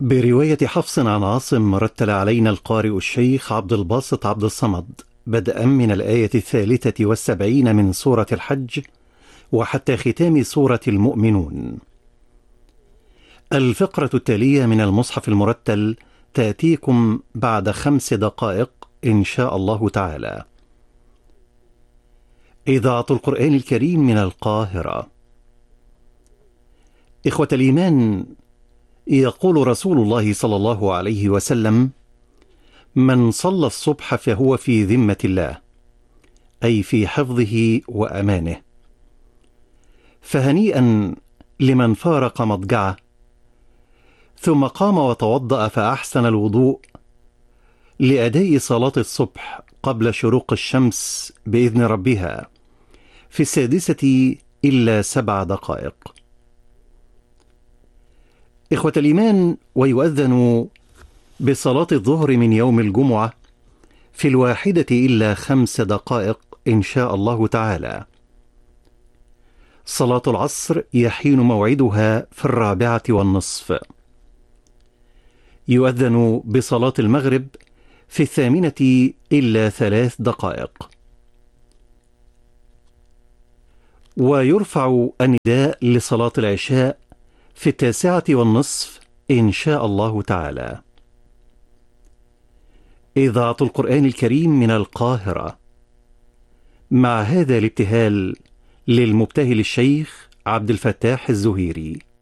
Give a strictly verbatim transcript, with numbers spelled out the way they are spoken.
برواية حفص عن عاصم رتل علينا القارئ الشيخ عبد الباسط عبد الصمد بدءا من الآية الثالثة والسبعين من سورة الحج وحتى ختام سورة المؤمنون. الفقرة التالية من المصحف المرتل تأتيكم بعد خمس دقائق إن شاء الله تعالى. إذاعة القرآن الكريم من القاهرة. إخوة الإيمان، يقول رسول الله صلى الله عليه وسلم: من صلى الصبح فهو في ذمة الله، أي في حفظه وأمانه. فهنيئا لمن فارق مضجعه ثم قام وتوضأ فأحسن الوضوء لأداء صلاة الصبح قبل شروق الشمس بإذن ربها في السادسة إلا سبع دقائق. إخوة الإيمان، ويؤذن بصلاة الظهر من يوم الجمعة في الواحدة إلا خمس دقائق إن شاء الله تعالى. صلاة العصر يحين موعدها في الرابعة والنصف. يؤذن بصلاة المغرب في الثامنة إلا ثلاث دقائق. ويرفع النداء لصلاة العشاء في التاسعة والنصف إن شاء الله تعالى. إذاعة القرآن الكريم من القاهرة، مع هذا الابتهال للمبتهل الشيخ عبد الفتاح الزهيري.